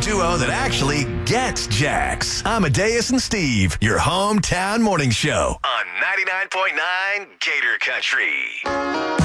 duo that actually gets Jax. Amadeus and Steve, your hometown morning show on 99.9 Gator Country.